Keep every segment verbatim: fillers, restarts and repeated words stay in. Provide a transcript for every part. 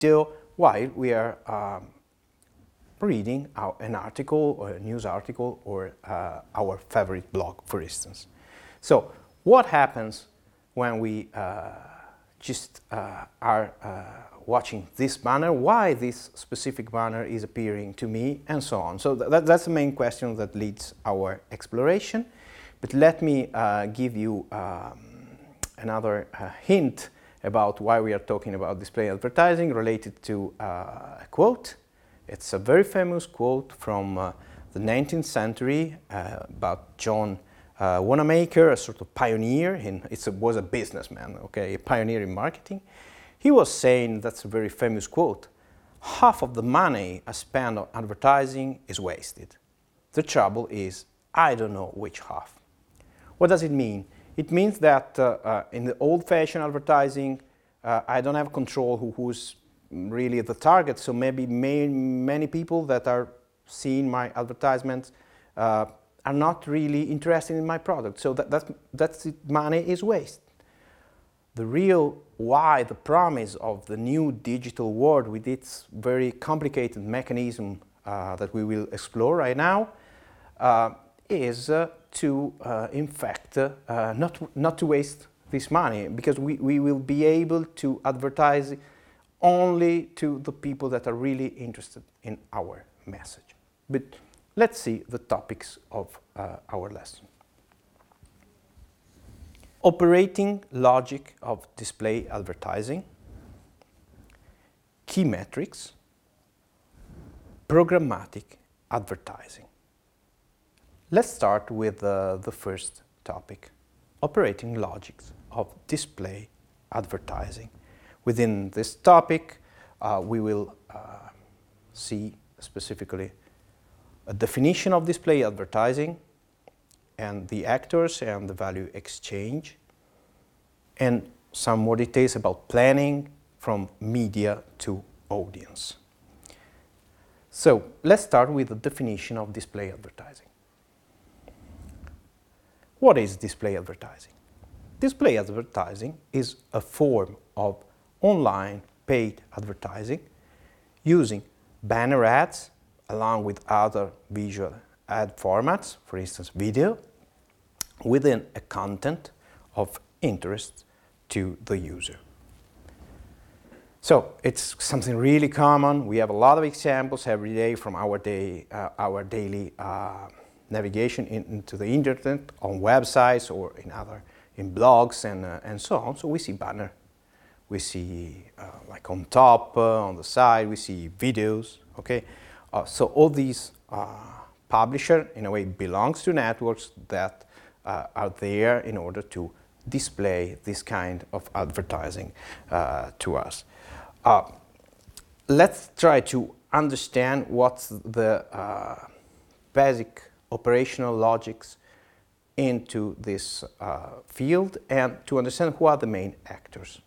video while we are um, reading our, an article or a news article or uh, our favorite blog, for instance. So what happens when we uh, just uh, are uh, watching this banner, why this specific banner is appearing to me, and so on. So th that's the main question that leads our exploration. But let me uh, give you um, another uh, hint about why we are talking about display advertising related to uh, a quote. It's a very famous quote from uh, the nineteenth century uh, about John uh, Wanamaker, a sort of pioneer. In, it was a businessman, okay, a pioneer in marketing. He was saying, that's a very famous quote, half of the money I spend on advertising is wasted. The trouble is, I don't know which half. What does it mean? It means that uh, uh, in the old-fashioned advertising, uh, I don't have control who, who's really the target, so maybe may, many people that are seeing my advertisements uh, are not really interested in my product, so that, that that's it, money is waste. The real why, the promise of the new digital world with its very complicated mechanism uh, that we will explore right now uh, is uh, to, uh, in fact, uh, uh, not, not to waste this money, because we, we will be able to advertise only to the people that are really interested in our message. But let's see the topics of uh, our lesson. Operating logic of display advertising, key metrics, programmatic advertising. Let's start with uh, the first topic, operating logics of display advertising. Within this topic, uh, we will uh, see specifically a definition of display advertising and the actors and the value exchange, and some more details about planning from media to audience. So let's start with the definition of display advertising. What is display advertising? Display advertising is a form of online paid advertising using banner ads along with other visual ad formats, for instance video, within a content of interest to the user. So it's something really common. We have a lot of examples every day from our day, uh, our daily uh, navigation in, into the internet, on websites or in other, in blogs and uh, and so on. So we see banner, we see uh, like on top, uh, on the side, we see videos. Okay, uh, so all these uh, publisher in a way belongs to networks that uh, are there in order to display this kind of advertising uh, to us. Uh, let's try to understand what's the uh, basic operational logics into this uh, field and to understand who are the main actors.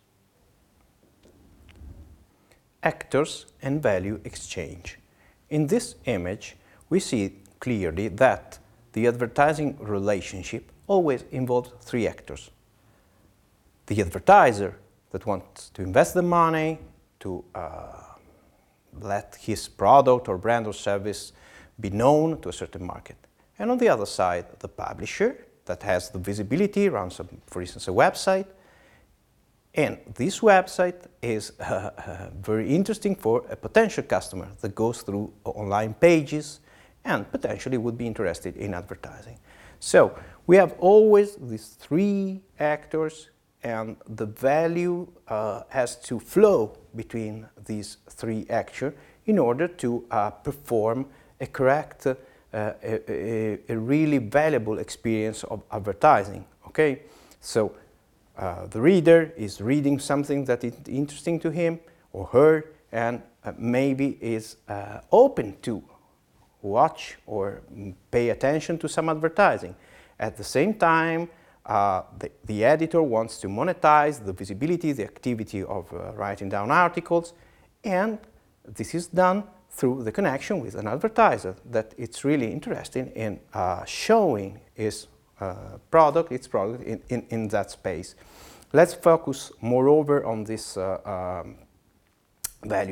Actors and value exchange. In this image, we see clearly that the advertising relationship always involves three actors. The advertiser that wants to invest the money to uh, let his product or brand or service be known to a certain market. And on the other side, the publisher that has the visibility around, some, for instance, a website. And this website is uh, uh, very interesting for a potential customer that goes through online pages and potentially would be interested in advertising. So we have always these three actors, and the value uh, has to flow between these three actors in order to uh, perform a correct, uh, a, a, a really valuable experience of advertising. Okay, so uh, the reader is reading something that is interesting to him or her, and uh, maybe is uh, open to watch or pay attention to some advertising. At the same time, uh, the, the editor wants to monetize the visibility, the activity of uh, writing down articles, and this is done through the connection with an advertiser that it's really interested in uh, showing his uh, product, its product in, in, in that space. Let's focus moreover on this uh, um, value.